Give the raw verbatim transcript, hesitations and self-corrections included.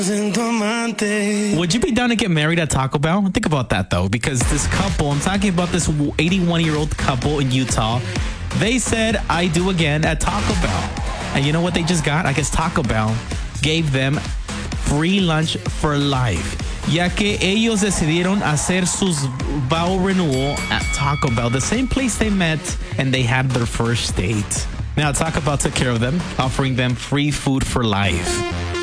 Would you be down to get married at Taco Bell? Think about that, though, because this couple, I'm talking about this eighty-one-year-old couple in Utah, they said, I do again at Taco Bell. And you know what they just got? I guess Taco Bell gave them free lunch for life, ya que ellos decidieron hacer sus vow renewal at Taco Bell, the same place they met and they had their first date. Now, Taco Bell took care of them, offering them free food for life.